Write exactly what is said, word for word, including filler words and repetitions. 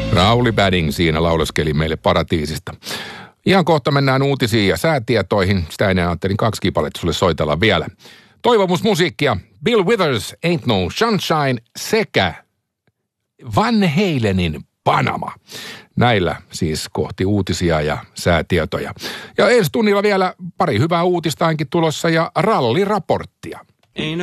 Rauli Badding siinä lauleskeli meille Paratiisista. Ihan kohta mennään uutisiin ja säätietoihin. Sitä ennen ajattelin kaksi kipaletta sulle soitella vielä. Toivomusmusiikkia Bill Withers, Ain't No Sunshine sekä Van Halenin Panama. Näillä siis kohti uutisia ja säätietoja. Ja ensi tunnilla vielä pari hyvää uutista ainakin tulossa ja ralliraporttia.